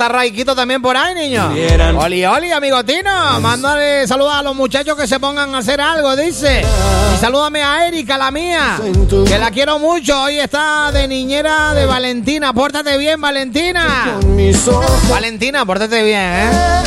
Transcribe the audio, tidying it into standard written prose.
está Raiquito también por ahí, niño. Oli, oli, amigo Tino. Mándale saludos a los muchachos que se pongan a hacer algo, dice. Y salúdame a Erika, la mía, que la quiero mucho. Hoy está de niñera de Valentina. Pórtate bien, Valentina. Valentina, pórtate bien,